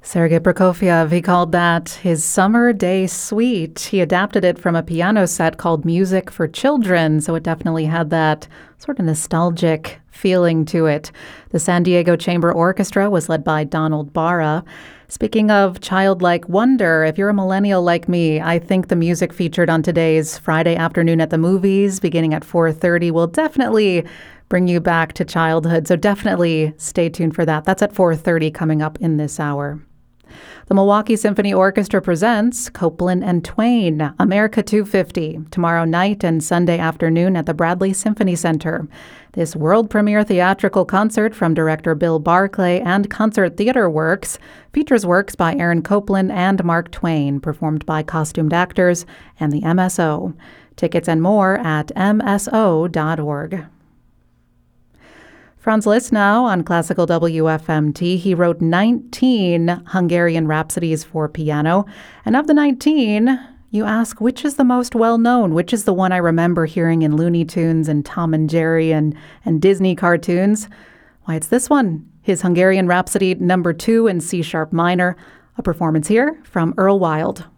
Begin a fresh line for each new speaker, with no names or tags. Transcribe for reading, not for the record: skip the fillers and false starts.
Sergei Prokofiev, he called that his Summer Day Suite. He adapted it from a piano set called Music for Children, so it definitely had that sort of nostalgic feeling to it. The San Diego Chamber Orchestra was led by Donald Barra. Speaking of childlike wonder, if you're a millennial like me, I think the music featured on today's Friday Afternoon at the Movies, beginning at 4:30, will definitely bring you back to childhood. So definitely stay tuned for that. That's at 4:30 coming up in this hour. The Milwaukee Symphony Orchestra presents Copland and Twain, America 250, tomorrow night and Sunday afternoon at the Bradley Symphony Center. This world premiere theatrical concert from director Bill Barclay and Concert Theater Works features works by Aaron Copland and Mark Twain, performed by costumed actors and the MSO. Tickets and more at mso.org. Franz Liszt now on Classical WFMT. He wrote 19 Hungarian rhapsodies for piano. And of the 19, you ask, which is the most well-known? Which is the one I remember hearing in Looney Tunes and Tom and Jerry and Disney cartoons? Why, it's this one, his Hungarian Rhapsody No. 2 in C-sharp minor. A performance here from Earl Wild.